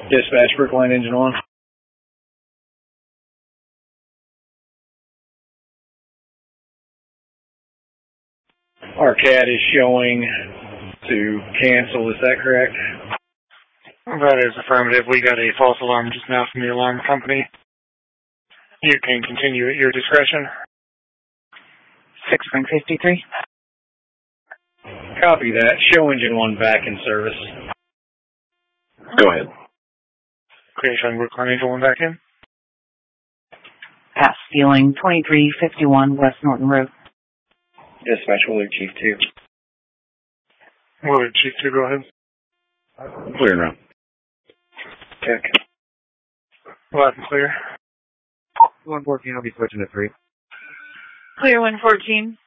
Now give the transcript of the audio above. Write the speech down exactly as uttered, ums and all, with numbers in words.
Dispatch, Brookline Engine one. Our C A D is showing to cancel, is that correct? That is affirmative. We got a false alarm just now from the alarm company. You can continue at your discretion. six point five three. Copy that. Show engine one back in service. Go ahead. Okay, showing Brookline Engine one back in. Pass stealing twenty-three fifty-one West Norton Road. Dispatch, Willard Chief two. Willard Chief two, go ahead. Clear now. Check. Loud and clear. one fourteen, I'll be switching to three. Clear one fourteen.